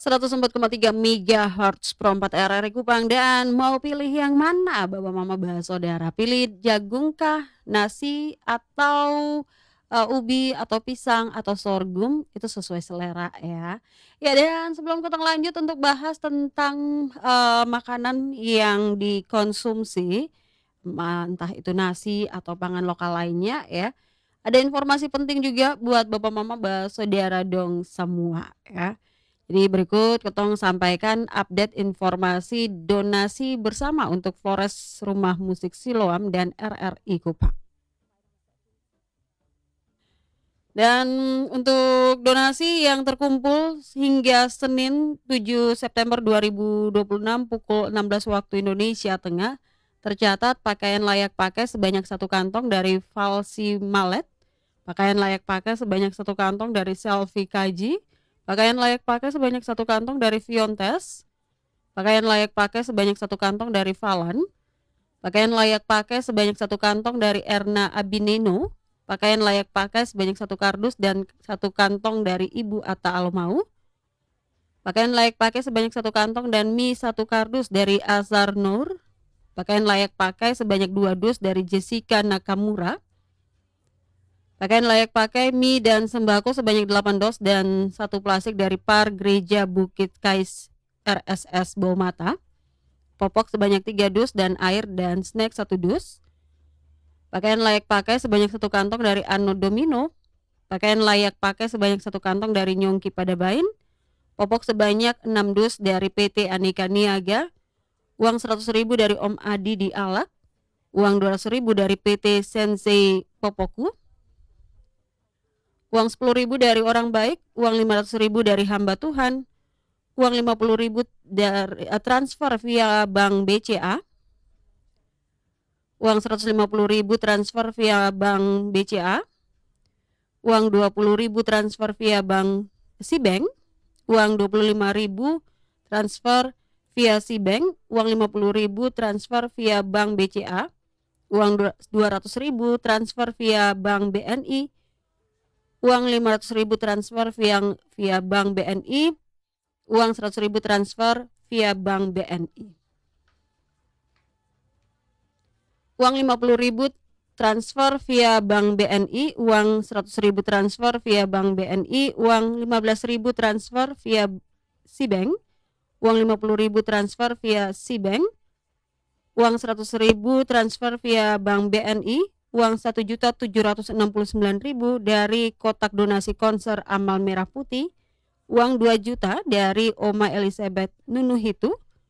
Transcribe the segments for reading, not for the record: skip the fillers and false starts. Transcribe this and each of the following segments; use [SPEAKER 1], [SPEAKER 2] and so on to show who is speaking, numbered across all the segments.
[SPEAKER 1] 104,3 MHz Pro 4 RRI Kupang. Dan mau pilih yang mana Bapak Mama Saudara? Pilih jagung kah, nasi, atau ubi atau pisang atau sorghum, itu sesuai selera ya. Ya, dan sebelum kita lanjut untuk bahas tentang makanan yang dikonsumsi, entah itu nasi atau pangan lokal lainnya ya. Ada informasi penting juga buat Bapak Mama Saudara dong semua ya. Jadi berikut Ketong sampaikan update informasi donasi bersama untuk Flores Rumah Musik Siloam dan RRI Kupang. Dan untuk donasi yang terkumpul hingga Senin 7 September 2026 pukul 16 waktu Indonesia Tengah, tercatat pakaian layak pakai sebanyak 1 kantong dari Falsi Malet, pakaian layak pakai sebanyak 1 kantong dari Selfie Kaji, pakaian layak pakai sebanyak 1 kantong dari Fiontes, pakaian layak pakai sebanyak 1 kantong dari Falan, pakaian layak pakai sebanyak 1 kantong dari Erna Abineno, pakaian layak pakai sebanyak 1 kardus dan 1 kantong dari Ibu Atta Alomau, pakaian layak pakai sebanyak 1 kantong dan mie 1 kardus dari Azhar Nur, pakaian layak pakai sebanyak 2 dus dari Jessica Nakamura, pakaian layak pakai mie dan sembako sebanyak 8 dos dan 1 plastik dari Par Gereja Bukit Kais RSS Baumata, popok sebanyak 3 dus dan air dan snack 1 dus, pakaian layak pakai sebanyak 1 kantong dari Anno Domino, pakaian layak pakai sebanyak 1 kantong dari Nyongki Padabain, popok sebanyak 6 dus dari PT Aneka Niaga, uang 100.000 dari Om Adi di Alak, uang 200.000 dari PT Sensei Popoku, uang 10.000 dari Orang Baik, uang 500.000 dari Hamba Tuhan, uang 50.000 dari transfer via Bank BCA, uang 150.000 transfer via Bank BCA, uang 20.000 transfer via Bank Sibank, uang 25.000 transfer via Sibank, uang 50.000 transfer via Bank BCA, uang 200.000 transfer via Bank BNI, uang 500.000 transfer via Bank BNI, uang 100.000 transfer via Bank BNI. Uang 50.000 transfer via Bank BNI, uang 100.000 transfer via Bank BNI, uang 15.000 transfer via Sibank, uang 50.000 transfer via Sibank, uang 100.000 transfer via Bank BNI, uang 1.769.000 dari kotak donasi konser Amal Merah Putih, uang 2 juta dari Oma Elizabeth Nunuhitu,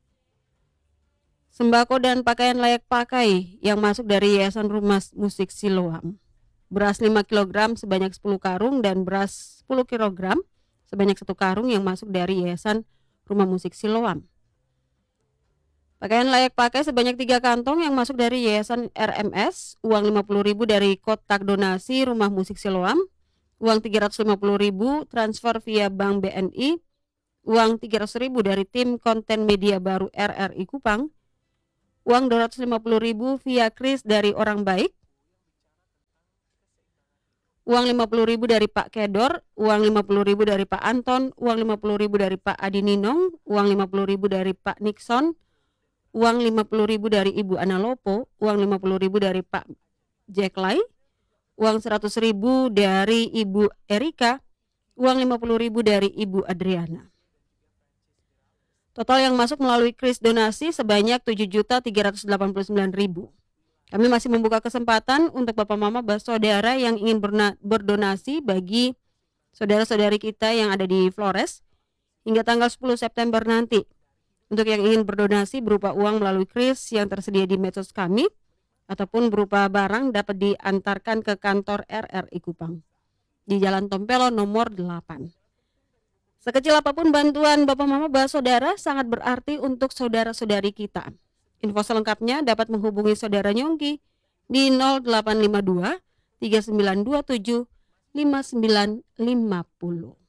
[SPEAKER 1] sembako dan pakaian layak pakai yang masuk dari Yayasan Rumah Musik Siloam, beras 5 kg sebanyak 10 karung dan beras 10 kg sebanyak 1 karung yang masuk dari Yayasan Rumah Musik Siloam. Pakaian layak pakai sebanyak 3 kantong yang masuk dari Yayasan RMS, uang 50.000 dari kotak donasi Rumah Musik Siloam, uang 350.000 transfer via Bank BNI, uang 300.000 dari tim konten media baru RRI Kupang, uang 250.000 via Kris dari Orang Baik, uang 50.000 dari Pak Kedor, uang 50.000 dari Pak Anton, uang 50.000 dari Pak Adi Ninong, uang 50.000 dari Pak Nixon, uang 50.000 dari Ibu Analopo, uang 50.000 dari Pak Jack Lai, uang 100.000 dari Ibu Erika, uang 50.000 dari Ibu Adriana. Total yang masuk melalui kris donasi sebanyak 7.389.000. Kami masih membuka kesempatan untuk Bapak Mama Saudara yang ingin berdonasi bagi saudara-saudari kita yang ada di Flores hingga tanggal 10 September nanti. Untuk yang ingin berdonasi berupa uang melalui kris yang tersedia di medsos kami ataupun berupa barang dapat diantarkan ke kantor RRI Kupang di Jalan Tompelo nomor 8. Sekecil apapun bantuan Bapak Mama Saudara sangat berarti untuk saudara-saudari kita. Info selengkapnya dapat menghubungi Saudara Nyongki di 0852 3927 5950.